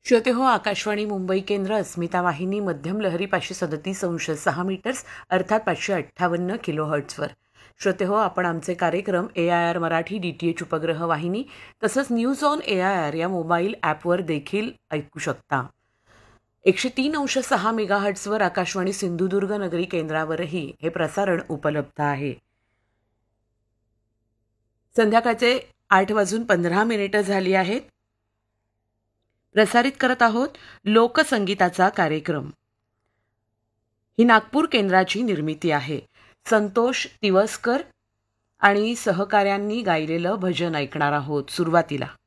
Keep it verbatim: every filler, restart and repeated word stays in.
श्रोते हो, आकाशवाणी मुंबई केंद्र, अस्मिता वाहिनी, मध्यम लहरी पाचशे सदतीस अंश सहा मीटर्स अर्थात पाचशे अठ्ठावन्न किलो हर्ट्सवर. श्रोते हो, आपण आमचे कार्यक्रम ए I R Marathi D T H उपग्रह वाहिनी तसंच news on A I R या मोबाईल ॲपवर देखील ऐकू शकता. एकशे तीन अंश सहा मेगा हर्ट्सवर आकाशवाणी सिंधुदुर्ग नगरी केंद्रावरही हे प्रसारण उपलब्ध आहे. संध्याकाळचे आठ वाजून पंधरा मिनिटं झाली आहेत. प्रसारित करत आहोत लोकसंगीताचा कार्यक्रम. ही नागपूर केंद्राची निर्मिती आहे. संतोष तिवसकर आणि सहकाऱ्यांनी गायलेलं भजन ऐकणार आहोत सुरुवातीला.